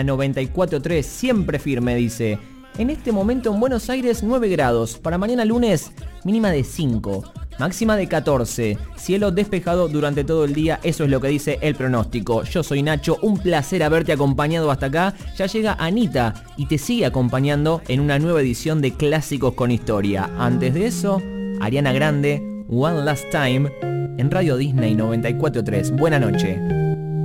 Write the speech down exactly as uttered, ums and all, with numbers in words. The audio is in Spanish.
noventa y cuatro punto tres, siempre firme, dice. En este momento en Buenos Aires nueve grados, para mañana lunes mínima de cinco, máxima de catorce, cielo despejado durante todo el día, eso es lo que dice el pronóstico. Yo soy Nacho, un placer haberte acompañado hasta acá. Ya llega Anita y te sigue acompañando en una nueva edición de Clásicos con Historia. Antes de eso, Ariana Grande, One Last Time, en Radio Disney noventa y cuatro punto tres. Buena noche.